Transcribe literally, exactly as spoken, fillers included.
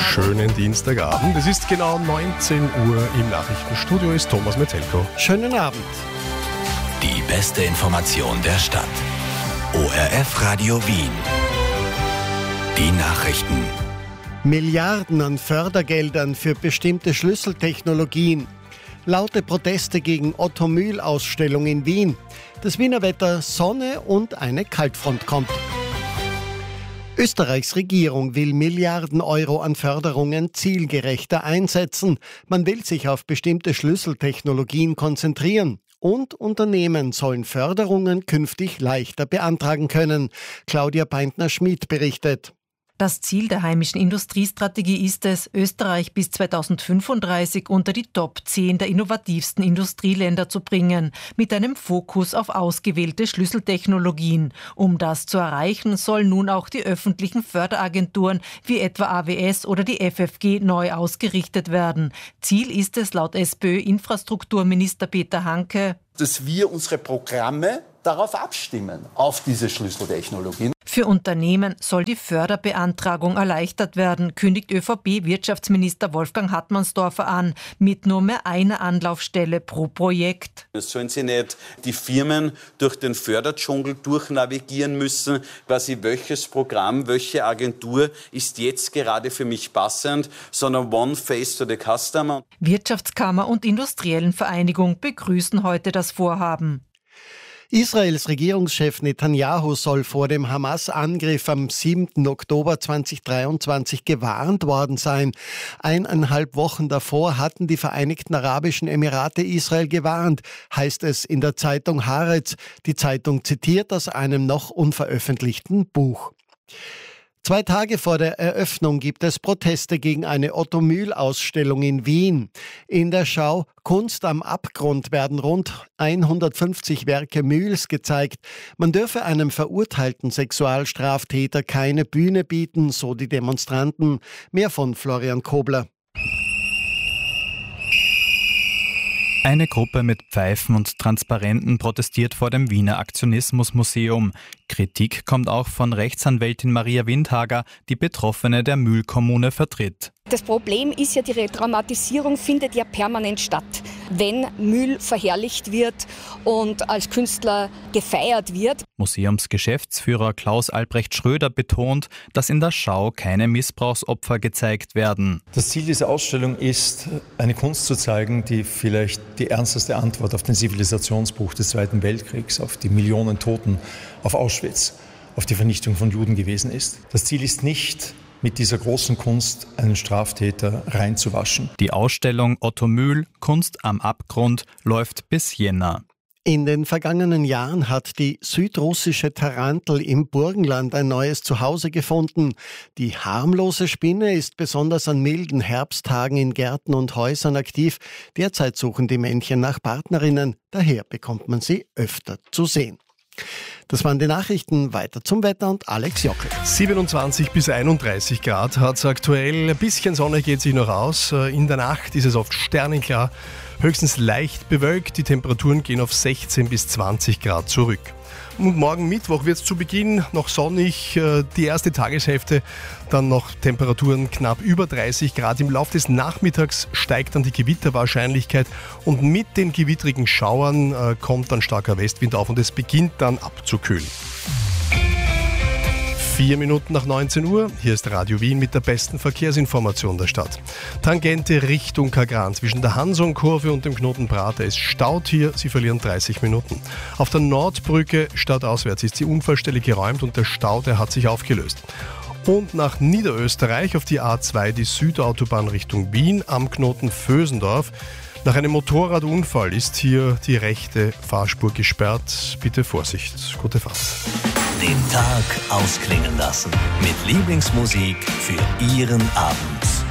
schönen Dienstagabend. Es ist genau neunzehn Uhr. Im Nachrichtenstudio ist Thomas Metzelko. Schönen Abend. Die beste Information der Stadt. O R F Radio Wien. Die Nachrichten. Milliarden an Fördergeldern für bestimmte Schlüsseltechnologien. Laute Proteste gegen Otto-Mühl-Ausstellung in Wien. Das Wiener Wetter: Sonne und eine Kaltfront kommt. Österreichs Regierung will Milliarden Euro an Förderungen zielgerechter einsetzen. Man will sich auf bestimmte Schlüsseltechnologien konzentrieren. Und Unternehmen sollen Förderungen künftig leichter beantragen können. Claudia Beintner-Schmid berichtet. Das Ziel der heimischen Industriestrategie ist es, Österreich bis zweitausendfünfunddreißig unter die Top zehn der innovativsten Industrieländer zu bringen, mit einem Fokus auf ausgewählte Schlüsseltechnologien. Um das zu erreichen, sollen nun auch die öffentlichen Förderagenturen wie etwa A W S oder die F F G neu ausgerichtet werden. Ziel ist es laut SPÖ-Infrastrukturminister Peter Hanke, dass wir unsere Programme darauf abstimmen, auf diese Schlüsseltechnologien. Für Unternehmen soll die Förderbeantragung erleichtert werden, kündigt ÖVP-Wirtschaftsminister Wolfgang Hartmannsdorfer an, mit nur mehr einer Anlaufstelle pro Projekt. Es sollen sie nicht die Firmen durch den Förderdschungel durchnavigieren müssen, quasi welches Programm, welche Agentur ist jetzt gerade für mich passend, sondern one face to the customer. Wirtschaftskammer und Industriellenvereinigung begrüßen heute das Vorhaben. Israels Regierungschef Netanyahu soll vor dem Hamas-Angriff am siebten Oktober zweitausenddreiundzwanzig gewarnt worden sein. Eineinhalb Wochen davor hatten die Vereinigten Arabischen Emirate Israel gewarnt, heißt es in der Zeitung Haaretz. Die Zeitung zitiert aus einem noch unveröffentlichten Buch. Zwei Tage vor der Eröffnung gibt es Proteste gegen eine Otto-Mühl-Ausstellung in Wien. In der Schau Kunst am Abgrund werden rund hundertfünfzig Werke Mühls gezeigt. Man dürfe einem verurteilten Sexualstraftäter keine Bühne bieten, so die Demonstranten. Mehr von Florian Kobler. Eine Gruppe mit Pfeifen und Transparenten protestiert vor dem Wiener Aktionismusmuseum. Kritik kommt auch von Rechtsanwältin Maria Windhager, die Betroffene der Mühlkommune vertritt. Das Problem ist ja, die Retraumatisierung findet ja permanent statt. Wenn Mühl verherrlicht wird und als Künstler gefeiert wird. Museumsgeschäftsführer Klaus Albrecht Schröder betont, dass in der Schau keine Missbrauchsopfer gezeigt werden. Das Ziel dieser Ausstellung ist, eine Kunst zu zeigen, die vielleicht die ernsteste Antwort auf den Zivilisationsbruch des Zweiten Weltkriegs, auf die Millionen Toten, auf Auschwitz, auf die Vernichtung von Juden gewesen ist. Das Ziel ist nicht, mit dieser großen Kunst einen Straftäter reinzuwaschen. Die Ausstellung Otto Mühl, Kunst am Abgrund, läuft bis Jänner. In den vergangenen Jahren hat die südrussische Tarantel im Burgenland ein neues Zuhause gefunden. Die harmlose Spinne ist besonders an milden Herbsttagen in Gärten und Häusern aktiv. Derzeit suchen die Männchen nach Partnerinnen, daher bekommt man sie öfter zu sehen. Das waren die Nachrichten. Weiter zum Wetter und Alex Jockel. siebenundzwanzig bis einunddreißig Grad hat es aktuell. Ein bisschen Sonne geht sich noch aus. In der Nacht ist es oft sternenklar, höchstens leicht bewölkt. Die Temperaturen gehen auf sechzehn bis zwanzig Grad zurück. Und morgen Mittwoch wird es zu Beginn noch sonnig, die erste Tageshälfte, dann noch Temperaturen knapp über dreißig Grad. Im Laufe des Nachmittags steigt dann die Gewitterwahrscheinlichkeit und mit den gewittrigen Schauern äh, kommt dann starker Westwind auf und es beginnt dann abzukühlen. Vier Minuten nach neunzehn Uhr, hier ist Radio Wien mit der besten Verkehrsinformation der Stadt. Tangente Richtung Kagran zwischen der Hanson-Kurve und dem Knoten Prater. Es staut hier, Sie verlieren dreißig Minuten. Auf der Nordbrücke stadtauswärts ist die Unfallstelle geräumt und der Stau, der hat sich aufgelöst. Und nach Niederösterreich auf die A zwei, die Südautobahn Richtung Wien am Knoten Vösendorf. Nach einem Motorradunfall ist hier die rechte Fahrspur gesperrt. Bitte Vorsicht, gute Fahrt. Den Tag ausklingen lassen mit Lieblingsmusik für Ihren Abend.